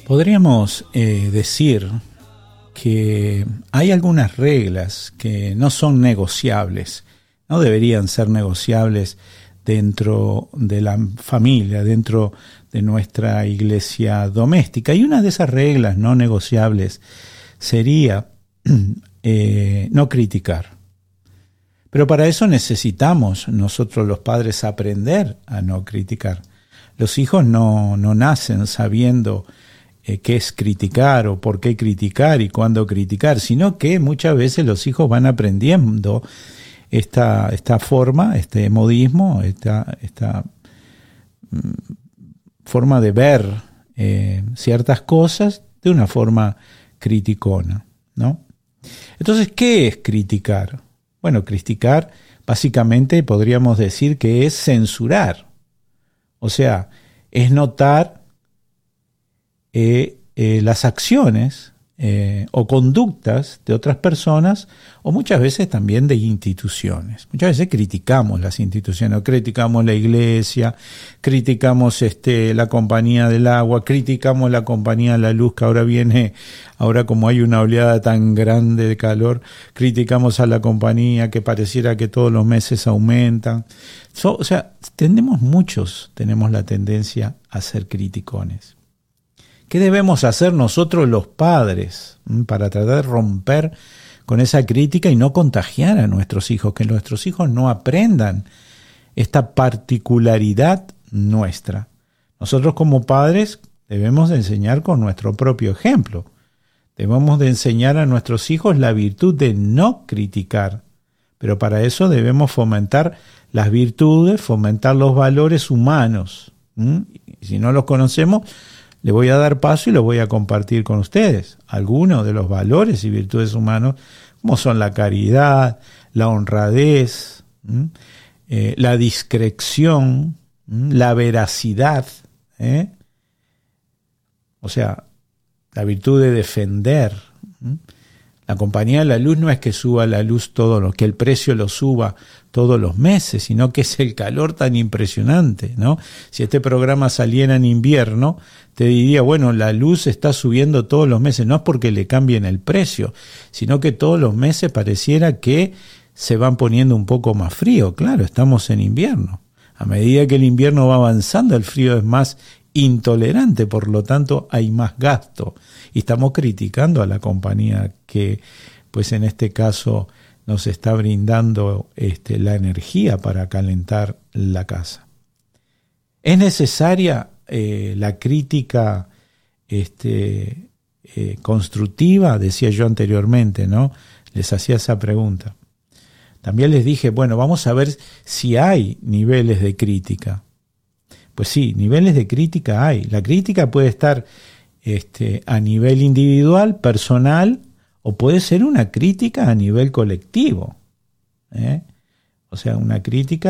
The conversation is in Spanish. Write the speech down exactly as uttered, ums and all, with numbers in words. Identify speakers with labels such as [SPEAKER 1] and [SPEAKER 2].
[SPEAKER 1] Podríamos eh, decir que hay algunas reglas que no son negociables, no deberían ser negociables dentro de la familia, dentro de nuestra iglesia doméstica. Y una de esas reglas no negociables sería eh, no criticar. Pero para eso necesitamos nosotros los padres aprender a no criticar. Los hijos no, no nacen sabiendo eh, qué es criticar o por qué criticar y cuándo criticar, sino que muchas veces los hijos van aprendiendo esta, esta forma, este modismo, esta, esta mm, forma de ver eh, ciertas cosas de una forma criticona, ¿no? Entonces, ¿qué es criticar? Bueno, criticar básicamente podríamos decir que es censurar. O sea, es notar eh, eh, las acciones eh, o conductas de otras personas o muchas veces también de instituciones. Muchas veces criticamos las instituciones, o criticamos la iglesia, criticamos este, la compañía del agua, criticamos la compañía de la luz que ahora viene, ahora como hay una oleada tan grande de calor, criticamos a la compañía que pareciera que todos los meses aumentan. So, o sea, tendemos muchos, tenemos la tendencia a ser criticones. ¿Qué debemos hacer nosotros los padres para tratar de romper con esa crítica y no contagiar a nuestros hijos, que nuestros hijos no aprendan esta particularidad nuestra? Nosotros como padres debemos de enseñar con nuestro propio ejemplo. Debemos de enseñar a nuestros hijos la virtud de no criticar, pero para eso debemos fomentar las virtudes, fomentar los valores humanos. ¿Mm? Y si no los conocemos, le voy a dar paso y lo voy a compartir con ustedes. Algunos de los valores y virtudes humanos, como son la caridad, la honradez, eh, la discreción, la veracidad, ¿eh? O sea, la virtud de defender. La compañía de la luz no es que suba la luz todo lo, que el precio lo suba todos los meses, sino que es el calor tan impresionante, ¿no? Si este programa saliera en invierno, te diría, bueno, la luz está subiendo todos los meses, no es porque le cambien el precio, sino que todos los meses pareciera que se van poniendo un poco más frío. Claro, estamos en invierno. A medida que el invierno va avanzando, el frío es más intolerante, por lo tanto hay más gasto. Y estamos criticando a la compañía que, pues en este caso, nos está brindando este, la energía para calentar la casa. ¿Es necesaria eh, la crítica este, eh, constructiva? Decía yo anteriormente, ¿no? Les hacía esa pregunta. También les dije, bueno, vamos a ver si hay niveles de crítica. Pues sí, niveles de crítica hay. La crítica puede estar este, a nivel individual, personal, o puede ser una crítica a nivel colectivo, ¿eh? O sea, una crítica